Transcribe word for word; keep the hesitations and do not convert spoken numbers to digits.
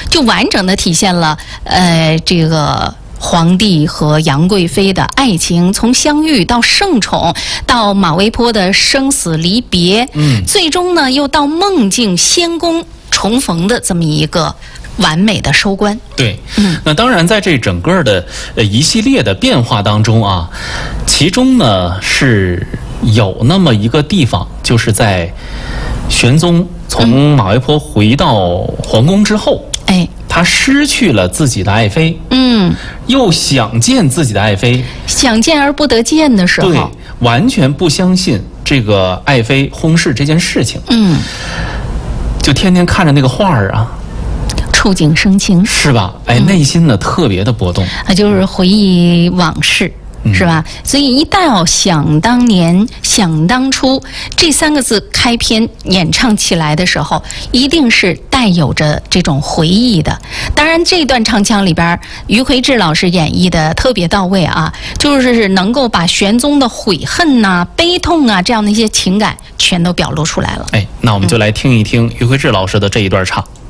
就完整的体现了呃这个皇帝和杨贵妃的爱情，从相遇到盛宠，到马嵬坡的生死离别，嗯，最终呢又到梦境仙宫重逢的这么一个完美的收官。 对，嗯，那当然在这整个的呃一系列的变化当中啊，其中呢是有那么一个地方，就是在玄宗从马嵬坡回到皇宫之后， 哎， 他失去了自己的爱妃， 嗯， 又想见自己的爱妃， 想见而不得见的时候， 对，完全不相信这个爱妃婚事这件事情，嗯，就天天看着那个画儿啊， 触景生情， 是吧？哎，内心呢特别的波动， 啊，就是回忆往事。是吧？所以一到想当年、想当初这三个字开篇演唱起来的时候，一定是带有着这种回忆的。当然，这段唱腔里边，于魁智老师演绎的特别到位啊，就是能够把玄宗的悔恨呐、啊、悲痛啊这样的一些情感全都表露出来了。 哎，那我们就来听一听于魁智老师的这一段唱。嗯